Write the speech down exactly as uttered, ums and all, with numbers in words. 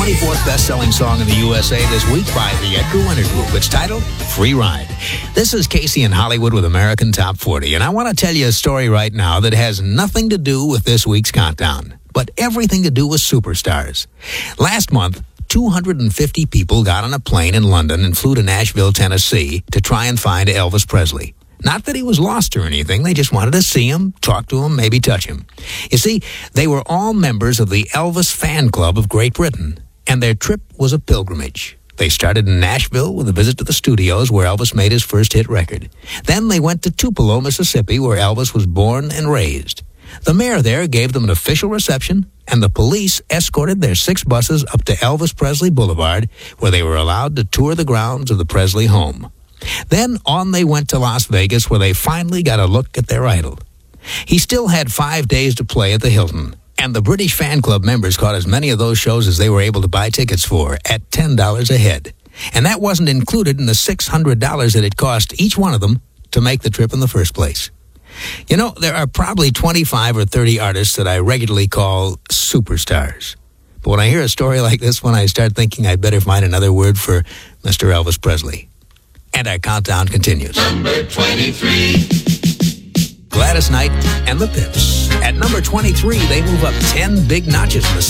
twenty-fourth best-selling song in the U S A this week by the Edgar Winter Group. It's titled Free Ride. This is Casey in Hollywood with American Top forty, and I want to tell you a story right now that has nothing to do with this week's countdown, but everything to do with superstars. Last month, two hundred fifty people got on a plane in London and flew to Nashville, Tennessee to try and find Elvis Presley. Not that he was lost or anything. They just wanted to see him, talk to him, maybe touch him. You see, they were all members of the Elvis Fan Club of Great Britain, and their trip was a pilgrimage. They started in Nashville with a visit to the studios where Elvis made his first hit record. Then they went to Tupelo, Mississippi, where Elvis was born and raised. The mayor there gave them an official reception, and the police escorted their six buses up to Elvis Presley Boulevard, where they were allowed to tour the grounds of the Presley home. Then on they went to Las Vegas, where they finally got a look at their idol. He still had five days to play at the Hilton, and the British Fan Club members caught as many of those shows as they were able to buy tickets for at ten dollars a head. And that wasn't included in the six hundred dollars that it cost each one of them to make the trip in the first place. You know, there are probably twenty-five or thirty artists that I regularly call superstars. But when I hear a story like this one, I start thinking I'd better find another word for Mister Elvis Presley. And our countdown continues. Number twenty-three. Gladys Knight and the Pips. At number twenty-three, they move up ten big notches in the